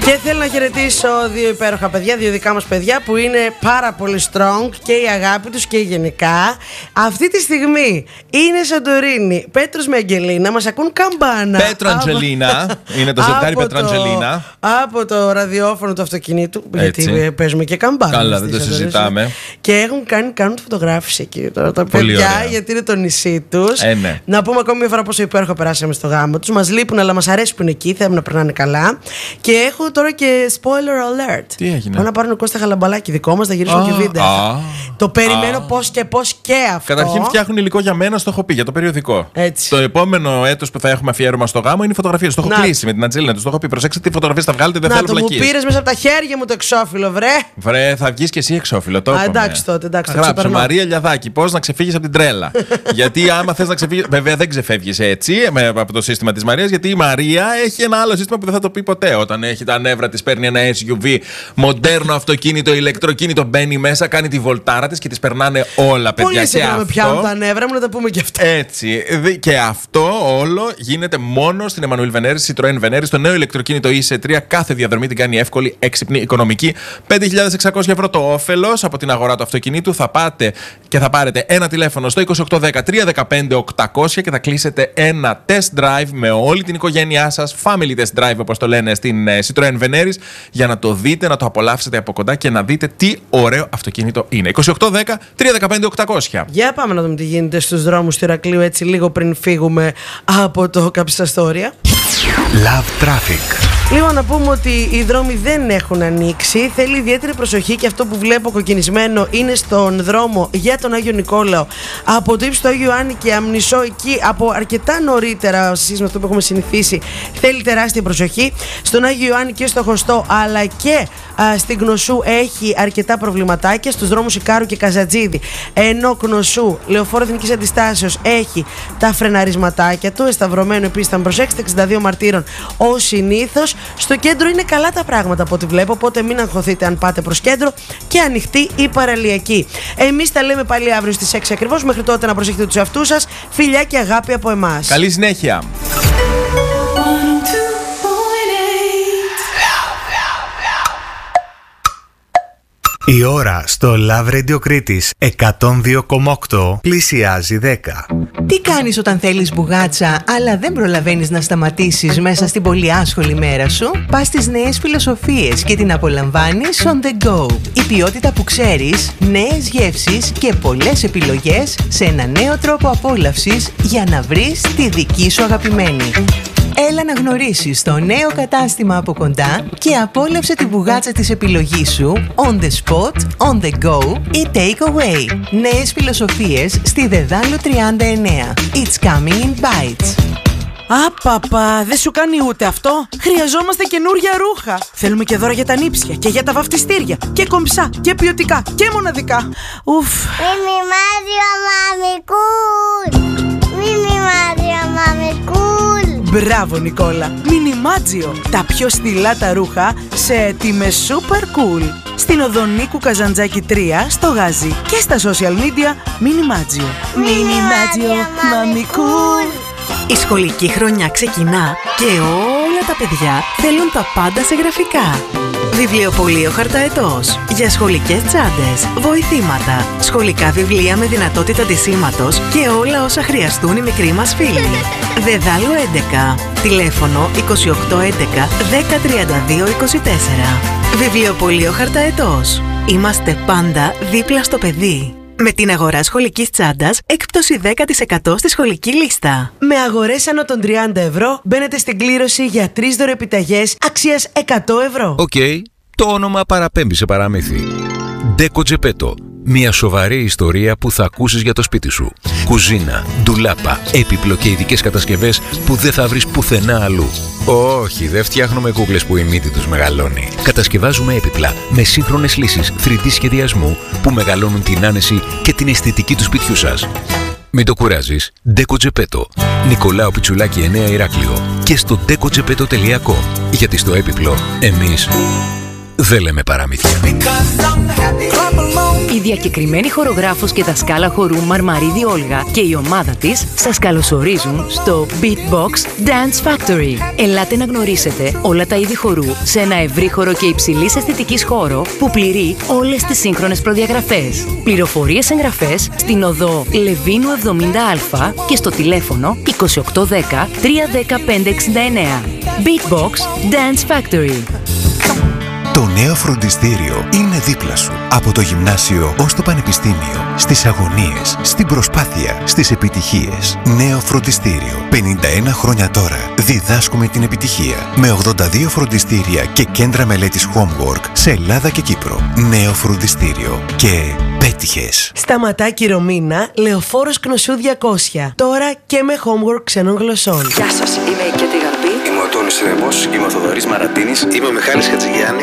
Και θέλω να χαιρετήσω δύο υπέροχα παιδιά, δύο δικά μας παιδιά που είναι πάρα πολύ strong και η αγάπη τους και γενικά. Αυτή τη στιγμή είναι Σαντορίνη, Πέτρος με Αγγελίνα, μας ακούν καμπάνα. Πέτρο Αντζελίνα, είναι το ζευγάρι Πέτρο Αντζελίνα. Από το ραδιόφωνο του αυτοκινήτου, γιατί παίζουμε και καμπάνα. Καλά, δεν το συζητάμε. Και κάνουν φωτογράφηση εκεί τώρα τα παιδιά, γιατί είναι το νησί τους. Ναι. Να πούμε ακόμη μια φορά πόσο υπέροχα περάσαμε στο γάμο τους. Μας λείπουν, αλλά μας αρέσει που είναι εκεί, θέλουμε να περνάνε καλά. Και έχω τώρα και spoiler alert. Τι έγινε? Πάω να πάρουν Κώστα Χαλαμπαλάκι δικό μας, θα γυρίσουμε και βίντεο. Το περιμένω πώς και αυτό. Καταρχήν φτιάχνουν υλικό για μένα, στο έχω πει, για το περιοδικό. Έτσι. Το επόμενο έτος που θα έχουμε αφιέρωμα στο γάμο είναι οι φωτογραφίες. Το έχω κλείσει με την Αντζέλινα, το έχω πει. Προσέξτε τι φωτογραφίες θα βγάλετε, δεν θέλω βλακίες. Μου πήρες μέσα από τα χέρια μου το εξώφυλλο, βρε. Βρε, θα βγεις και εσύ εξώφυλλο. Το εντάξει τότε, εντάξει. Γράψω Μαρία Λιαδάκη, πώς να ξεφύγεις από την τρέλα. Γιατί άμα θες να ξεφύγεις. Βέβαια δεν ξεφεύγεις έτσι από το σύστημα της Μαρίας, γιατί η Μαρία έχει ένα άλλο σύστημα που δεν θα το πει ποτέ. Όταν έχει τα νεύρα της, παίρνει ένα SUV, μοντέρνο αυτοκίνητο, ηλεκτροκίνητο, μπαίνει μέσα, κάνει τη βολτάρα της και τις περνάνε όλα, παιδιά. Πολύ σύντομα με πιάνουν τα νεύρα μου, να τα πούμε και αυτά. Έτσι. Και αυτό όλο γίνεται μόνο στην Εμμανουήλ Βενέρης, Citroën Βενέρης. Το νέο ηλεκτροκίνητο IC3 κάθε διαδρομή την κάνει εύκολη, έξυπνη, οικονομική. 5.600 ευρώ το όφελος από την αγορά του αυτοκινήτου. Θα πάτε και θα πάρετε ένα τηλέφωνο στο 2810 315 800 και θα κλείσετε ένα test drive με όλη την οικογένειά σας. Family test drive, όπως το λένε στην Citroën Βενέρης, για να το δείτε, να το απολαύσετε από κοντά και να δείτε τι ωραίο αυτοκίνητο είναι. 2810 315 800. Για πάμε να δούμε τι γίνεται στους δρόμους του Ηρακλείου, έτσι λίγο πριν φύγουμε από το Καψαστόρια. Love Traffic. Λοιπόν, να πούμε ότι οι δρόμοι δεν έχουν ανοίξει. Θέλει ιδιαίτερη προσοχή και αυτό που βλέπω κοκκινισμένο είναι στον δρόμο για τον Άγιο Νικόλαο. Από το ύψος του Άγιου Άννη και Αμνησό, εκεί από αρκετά νωρίτερα, σύμφωνα με αυτό που έχουμε συνηθίσει, θέλει τεράστια προσοχή. Στον Άγιο Ιωάννη και στο Χωστό, αλλά και στην Κνωσού έχει αρκετά προβληματάκια. Στους δρόμους Ικάρου και Καζατζίδη, ενώ Κνωσού, Λεωφόρο Εθνικής Αντιστάσεως, έχει τα φρεναρισματάκια του. Εσταυρωμένο επίσης, θα προσέξετε, 62 Μαρτύρων ως συνήθως. Στο κέντρο είναι καλά τα πράγματα από ό,τι βλέπω, οπότε μην αγχωθείτε αν πάτε προς κέντρο, και ανοιχτή η παραλιακή. Εμείς τα λέμε πάλι αύριο στις 6 ακριβώς. Μέχρι τότε να προσέχετε τους εαυτούς σας. Φιλιά και αγάπη από εμάς. Καλή συνέχεια. Η ώρα στο Love Radio Κρήτης 102,8 πλησιάζει 10. Τι κάνεις όταν θέλεις μπουγάτσα, αλλά δεν προλαβαίνεις να σταματήσεις μέσα στην πολύ άσχολη μέρα σου? Πας στις νέες φιλοσοφίες και την απολαμβάνεις on the go. Η ποιότητα που ξέρεις, νέες γεύσεις και πολλές επιλογές σε ένα νέο τρόπο απόλαυσης για να βρεις τη δική σου αγαπημένη. Έλα να γνωρίσεις το νέο κατάστημα από κοντά και απόλαυσε τη μπουγάτσα της επιλογής σου on the spot, on the go ή take away. Νέες φιλοσοφίες στη Δεδάλο 39. It's coming in bites. Απαπα, δεν σου κάνει ούτε αυτό. Χρειαζόμαστε καινούρια ρούχα. Θέλουμε και δώρα για τα νύψια και για τα βαφτιστήρια. Και κομψά και ποιοτικά και μοναδικά. Ουφ. Μιμιμάδιο μαμικούλ. Μιμιμάδιο μαμικούλ. Μπράβο Νικόλα. Μινιμάτζιο. Τα πιο στυλά τα ρούχα σε τιμές super cool. Στην οδό Νίκου Καζαντζάκη 3 στο Γάζι και στα social media Μινιμάτζιο. Μινιμάτζιο μαμικούλ. Η σχολική χρονιά ξεκινά και όλα τα παιδιά θέλουν τα πάντα σε γραφικά. Βιβλιοπωλείο Χαρταετός. Για σχολικές τσάντες, βοηθήματα, σχολικά βιβλία με δυνατότητα ντυσίματος και όλα όσα χρειαστούν οι μικροί μας φίλοι. Δεδάλου 11. Τηλέφωνο 2811 1032 24. Βιβλιοπωλείο Χαρταετός. Είμαστε πάντα δίπλα στο παιδί. Με την αγορά σχολικής τσάντας, έκπτωση 10% στη σχολική λίστα. Με αγορές άνω των 30 ευρώ μπαίνετε στην κλήρωση για 3 δωρεπιταγές αξίας 100 ευρώ. Οκ, το όνομα παραπέμπει σε παραμύθι. Ντέκο Τζεπέτο. Μια σοβαρή ιστορία που θα ακούσεις για το σπίτι σου. Κουζίνα, ντουλάπα, έπιπλο και ειδικές κατασκευές που δεν θα βρεις πουθενά αλλού. Όχι, δεν φτιάχνουμε κούκλες που η μύτη τους μεγαλώνει. Κατασκευάζουμε έπιπλα με σύγχρονες λύσεις 3D σχεδιασμού που μεγαλώνουν την άνεση και την αισθητική του σπιτιού σας. Μην το κουράζεις. Ντέκο Τζεπέτο. Νικολάου Πιτσουλάκη 9 Ηράκλειο. Και στο decogepeto.com. Γιατί στο έπιπλο εμείς δεν λέμε παραμύθια. Η διακεκριμένη χορογράφος και δασκάλα χορού Μαρμαρίδη Όλγα και η ομάδα της σας καλωσορίζουν στο Beatbox Dance Factory. Ελάτε να γνωρίσετε όλα τα είδη χορού σε ένα ευρύχωρο και υψηλής αισθητικής χώρο που πληρεί όλες τις σύγχρονες προδιαγραφές. Πληροφορίες εγγραφές στην οδό Λεβίνου 70Α και στο τηλέφωνο 2810 310 569. Beatbox Dance Factory. Το νέο φροντιστήριο είναι δίπλα σου. Από το γυμνάσιο ως το πανεπιστήμιο. Στις αγωνίες, στην προσπάθεια, στις επιτυχίες. Νέο φροντιστήριο. 51 χρόνια τώρα διδάσκουμε την επιτυχία. Με 82 φροντιστήρια και κέντρα μελέτης Homework σε Ελλάδα και Κύπρο. Νέο φροντιστήριο. Και πέτυχες. Σταματάκι Ρωμίνα, Λεωφόρος Κνωσιού 200. Τώρα και με Homework ξένων γλωσσών. Γεια σας, είμαι η Κέτη Γαρμπή. Είμαι ο Τόνης Ρεμός, είμαι ο Θοδωρής Μαραντίνης. Είμαι ο Μιχάλης Χατζηγιάννης.